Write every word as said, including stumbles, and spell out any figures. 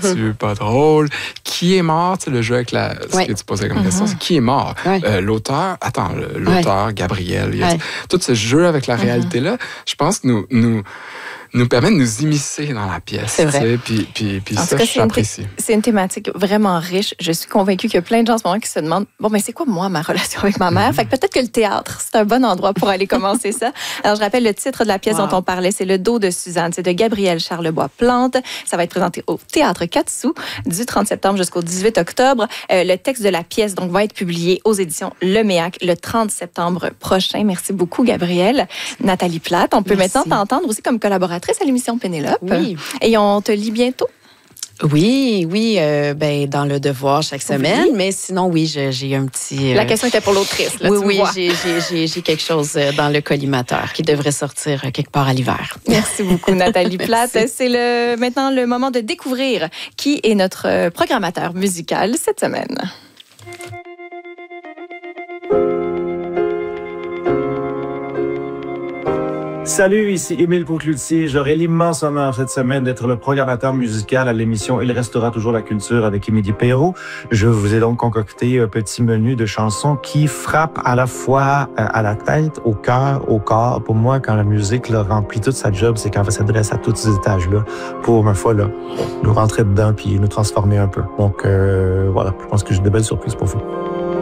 C'est-tu pas drôle? Qui est mort? Tu sais, le jeu avec la... Ce Ouais. que tu posais comme question, c'est qui est mort? Ouais. Euh, l'auteur, attends, le- l'auteur, Ouais. Gabriel, il y a Ouais. tout ce jeu avec la réalité-là, je pense que nous... nous nous permet de nous immiscer dans la pièce. C'est vrai. Tu sais, puis, puis, puis En ça, tout cas, c'est une, j'apprécie. thé- c'est une thématique vraiment riche. Je suis convaincue qu'il y a plein de gens en ce moment qui se demandent bon, ben c'est quoi, moi, ma relation avec ma mère? Fait que peut-être que le théâtre, c'est un bon endroit pour aller commencer ça. Alors, je rappelle le titre de la pièce Wow. dont on parlait, c'est Le dos de Suzanne. C'est de Gabriel Charlebois-Plante. Ça va être présenté au Théâtre quatre sous du trente septembre jusqu'au dix-huit octobre. Euh, le texte de la pièce donc, va être publié aux éditions Le Méac le trente septembre prochain. Merci beaucoup, Gabriel. Nathalie Plate, on peut Merci. maintenant t'entendre aussi comme collaboratrice à l'émission Pénélope. Oui. Et on te lit bientôt. Oui, oui, euh, ben, dans le devoir chaque semaine, Oui. mais sinon, oui, je- j'ai un petit... euh, La question était pour l'autrice. Là, oui, tu oui, vois. j'ai- j'ai j'ai- j'ai quelque chose euh, dans le collimateur qui devrait sortir euh, quelque part à l'hiver. Merci beaucoup, Nathalie Plate. Merci. C'est le, maintenant le moment de découvrir qui est notre euh, programmateur musical cette semaine. Salut, ici Émile Conclutier. J'aurai l'immense honneur cette semaine d'être le programmateur musical à l'émission Il restera toujours la culture avec Émilie Perrault. Je vous ai donc concocté un petit menu de chansons qui frappent à la fois euh, à la tête, au cœur, au corps. Pour moi, quand la musique là, remplit toute sa job, c'est quand elle s'adresse à tous ces étages-là pour, ma foi, là, nous rentrer dedans puis nous transformer un peu. Donc, euh, voilà, je pense que j'ai de belles surprises pour vous.